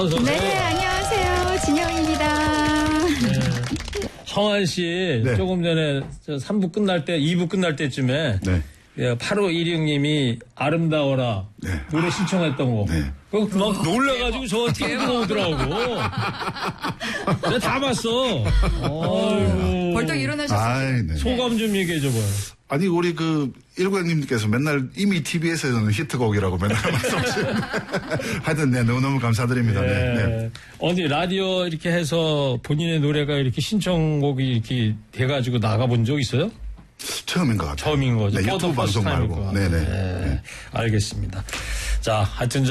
네, 안녕하세요. 진영입니다. 네. 성한 씨, 네. 조금 전에 3부 끝날 때, 2부 끝날 때쯤에 네. 8516님이 아름다워라 네. 노래 신청했던 거. 네. 그거 막 놀라가지고 저한테 들어오더라고. 내가 다 봤어. 아이고. 벌떡 일어나셨어요. 아이, 네. 소감 좀 얘기해줘봐요. 아니, 우리 일구형님께서 맨날 이미 TBS에서는 히트곡이라고 맨날 말씀하시는데. 하여튼, 네, 너무너무 감사드립니다. 네. 네. 어디 라디오 이렇게 해서 본인의 노래가 이렇게 신청곡이 이렇게 돼가지고 나가본 적 있어요? 처음인 것 같아요. 처음인 거죠. 네, 유튜브 방송 말고. 네네. 네. 알겠습니다. 자, 하여튼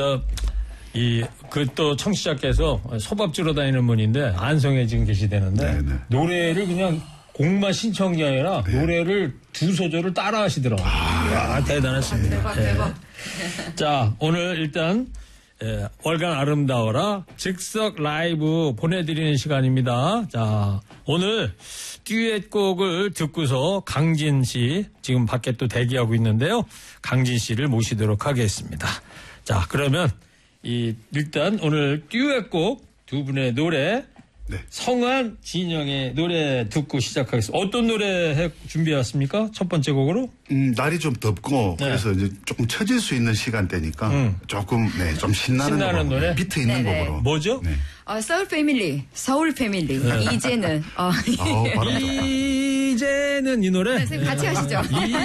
또 청취자께서 소밥 주러 다니는 분인데, 안성에 지금 계시다는데, 네네. 노래를 그냥 곡만 신청이 아니라 노래를 두 소절을 따라 하시더라고요. 대단했습니다. 대박. 자, 오늘 일단, 월간 아름다워라 즉석 라이브 보내드리는 시간입니다. 자, 오늘 듀엣곡을 듣고서 강진 씨, 지금 밖에 또 대기하고 있는데요. 강진 씨를 모시도록 하겠습니다. 자, 그러면 일단 오늘 듀엣곡 두 분의 노래, 네. 성한, 진영의 노래 듣고 시작하겠습니다. 어떤 노래 준비해왔습니까? 첫 번째 곡으로? 날이 좀 덥고, 네. 그래서 이제 조금 처질 수 있는 시간대니까, 조금, 네, 좀 신나는 곡으로, 노래? 비트 있는 네네. 곡으로. 뭐죠? 네. 서울 패밀리. 이제는. 아우, 발음 좋다. 이제는 이 노래? 선생님 같이 하시죠.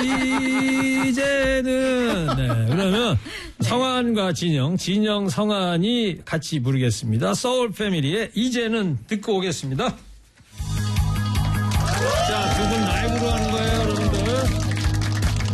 이제는 그러면 성한과 진영, 성한이 같이 부르겠습니다. 소울 패밀리의 이제는 듣고 오겠습니다.